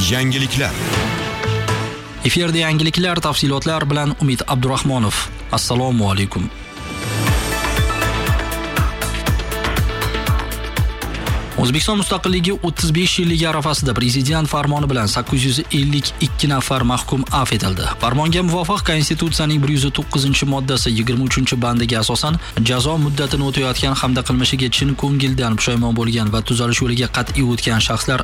Yangiliklar. Efirda yangiliklar tafsilotlar bilan Umid Abdurahmonov. Assalomu alaykum. O'zbekiston mustaqilligi 35 yilligi arafasida prezident farmoni bilan 852 nafar mahkum afv etildi. Farmonga muvofiq Konstitutsiyaning 109-moddasi 23-bandiga asosan jazo muddatini o'tayotgan hamda qilmishiga chin ko'ngildan pushaymon bo'lgan va tuzalish yo'liga qat'iy o'tgan shaxslar